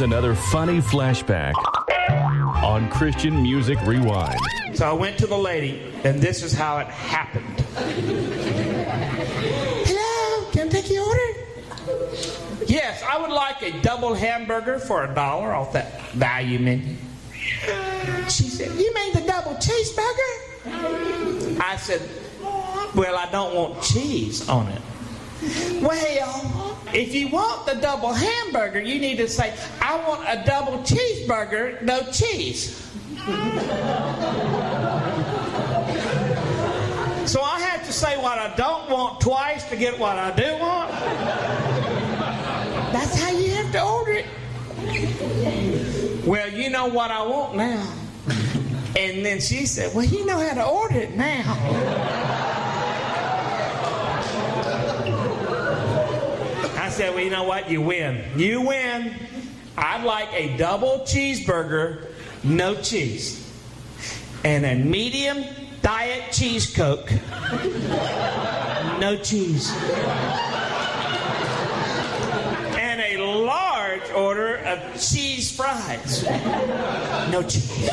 Here's another funny flashback on Christian Music Rewind. So I went to the lady, and this is how it happened. Hello, can I take your order? Yes, I would like a double hamburger for $1 off that value menu. She said, you mean the double cheeseburger? I said, well, I don't want cheese on it. Well, if you want the double hamburger, you need to say, I want a double cheeseburger, no cheese. So I have to say what I don't want twice to get what I do want. That's how you have to order it. Well, you know what I want now. And then she said, well, you know how to order it now. I said, well, you know what? You win. You win. I'd like a double cheeseburger, no cheese. And a medium diet cheese Coke, no cheese. And a large order of cheese fries, no cheese.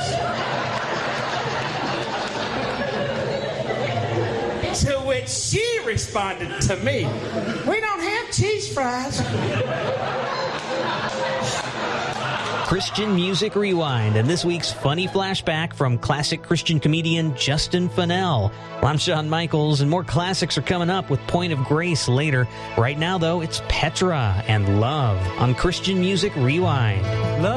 To which she responded to me, we don't have cheese fries. Christian Music Rewind, and this week's funny flashback from classic Christian comedian Justin Fennell. Well, I'm Shawn Michaels, and more classics are coming up with Point of Grace later. Right now, though, it's Petra and Love on Christian Music Rewind. Love